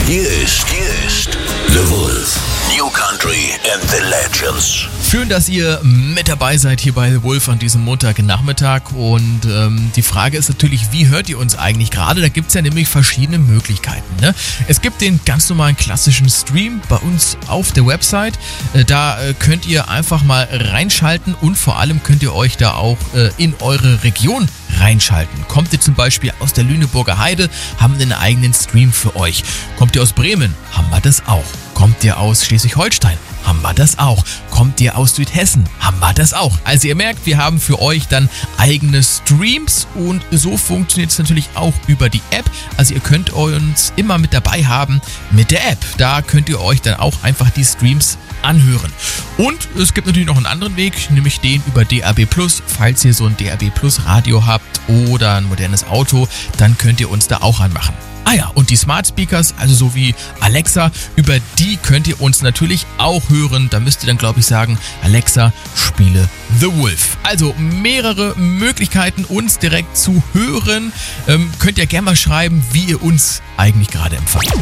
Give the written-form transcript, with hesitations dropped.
Hier ist The Wolf. New Country and the Legends. Schön, dass ihr mit dabei seid hier bei The Wolf an diesem Montagnachmittag. Und die Frage ist natürlich, wie hört ihr uns eigentlich gerade? Da gibt es ja nämlich verschiedene Möglichkeiten. Ne? Es gibt den ganz normalen klassischen Stream bei uns auf der Website. Da könnt ihr einfach mal reinschalten und vor allem könnt ihr euch da auch in eure Region reinschalten. Kommt ihr zum Beispiel aus der Lüneburger Heide, haben wir einen eigenen Stream für euch. Kommt ihr aus Bremen, haben wir das auch. Kommt ihr aus Schleswig-Holstein, haben wir das auch. Kommt ihr aus Südhessen, haben wir das auch. Also ihr merkt, wir haben für euch dann eigene Streams und so funktioniert es natürlich auch über die App. Also ihr könnt uns immer mit dabei haben mit der App. Da könnt ihr euch dann auch einfach die Streams anhören. Und es gibt natürlich noch einen anderen Weg, nämlich den über DAB+. Falls ihr so ein DAB+ Radio habt oder ein modernes Auto, dann könnt ihr uns da auch anmachen. Ah ja, und die Smart Speakers, also so wie Alexa, über die könnt ihr uns natürlich auch hören. Da müsst ihr dann, glaube ich, sagen, Alexa, spiele The Wolf. Also mehrere Möglichkeiten, uns direkt zu hören. Könnt ihr gerne mal schreiben, wie ihr uns eigentlich gerade empfangt.